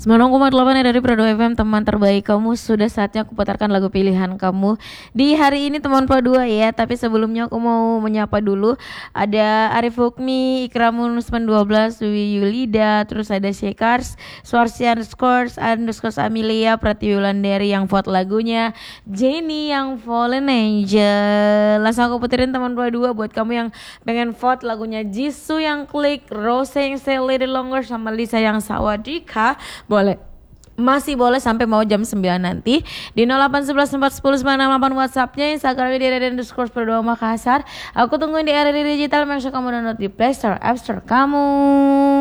96,8 dari Prado FM, teman terbaik kamu. Sudah saatnya aku putarkan lagu pilihan kamu di hari ini teman Prado ya. Tapi sebelumnya aku mau menyapa dulu. Ada Arif Hukmi, Ikramun 12, Wiwi Yulida, terus ada Shekars, Swarsi underscore Amelia, Pratiwulandari yang vote lagunya, Jenny yang Fallen Angel. Langsung aku puterin teman Prado buat kamu yang pengen vote lagunya Jisoo yang Klik, Rose yang Stay Little Longer, sama Lisa yang Sawadika. Boleh, masih boleh sampai mau jam 9 nanti di 0811410968 WhatsAppnya, Instagramnya di @_Prado Makassar. Aku tungguin di RRI Digital. Make sure kamu download di Play Store, App Store kamu.